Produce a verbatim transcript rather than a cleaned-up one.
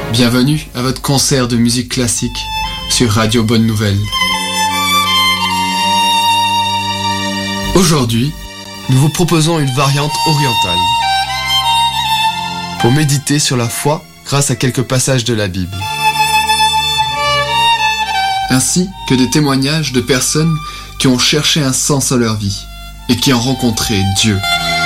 Bienvenue à votre concert de musique classique sur Radio Bonne Nouvelle. Aujourd'hui, nous vous proposons une variante orientale pour méditer sur la foi grâce à quelques passages de la Bible, ainsi que des témoignages de personnes qui ont cherché un sens à leur vie et qui ont rencontré Dieu.